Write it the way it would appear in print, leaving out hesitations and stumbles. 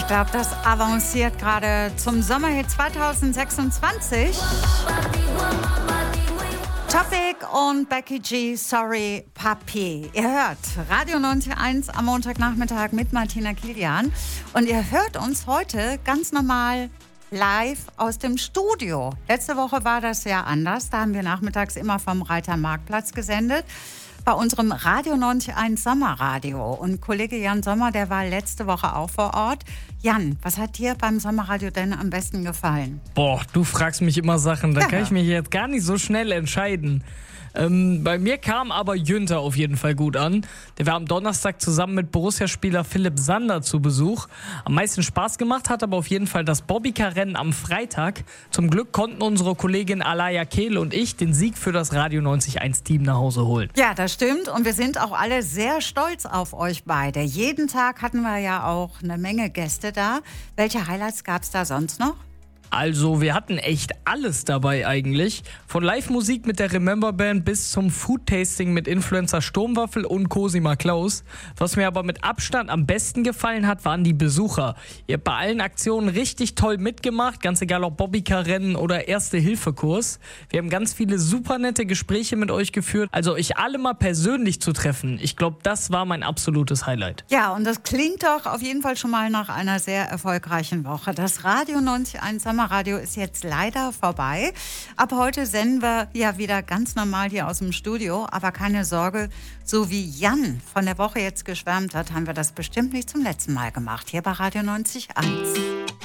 Ich glaube, das avanciert gerade zum Sommerhit 2026. Topic und Becky G, Sorry Papi. Ihr hört Radio 91 am Montagnachmittag mit Martina Kilian. Und ihr hört uns heute ganz normal live aus dem Studio. Letzte Woche war das ja anders. Da haben wir nachmittags immer vom Reiter Marktplatz gesendet. Bei unserem Radio 91 Sommerradio. Und Kollege Jan Sommer, der war letzte Woche auch vor Ort. Jan, was hat dir beim Sommerradio denn am besten gefallen? Boah, du fragst mich immer Sachen, da kann ich mich jetzt gar nicht so schnell entscheiden. Bei mir kam aber Günther auf jeden Fall gut an. Der war am Donnerstag zusammen mit Borussia-Spieler Philipp Sander zu Besuch. Am meisten Spaß gemacht hat aber auf jeden Fall das Bobbycar-Rennen am Freitag. Zum Glück konnten unsere Kollegin Alaya Kehl und ich den Sieg für das Radio 91.1-Team nach Hause holen. Ja, das stimmt. Und wir sind auch alle sehr stolz auf euch beide. Jeden Tag hatten wir ja auch eine Menge Gäste da. Welche Highlights gab es da sonst noch? Also, wir hatten echt alles dabei eigentlich. Von Live-Musik mit der Remember Band bis zum Food-Tasting mit Influencer Sturmwaffel und Cosima Klaus. Was mir aber mit Abstand am besten gefallen hat, waren die Besucher. Ihr habt bei allen Aktionen richtig toll mitgemacht, ganz egal ob Bobbycar-Rennen oder Erste-Hilfe-Kurs. Wir haben ganz viele super nette Gespräche mit euch geführt. Also euch alle mal persönlich zu treffen, ich glaube, das war mein absolutes Highlight. Ja, und das klingt doch auf jeden Fall schon mal nach einer sehr erfolgreichen Woche. Das Radio 91 Sommerradio ist jetzt leider vorbei. Ab heute senden wir ja wieder ganz normal hier aus dem Studio. Aber keine Sorge, so wie Jan von der Woche jetzt geschwärmt hat, haben wir das bestimmt nicht zum letzten Mal gemacht. Hier bei Radio 91.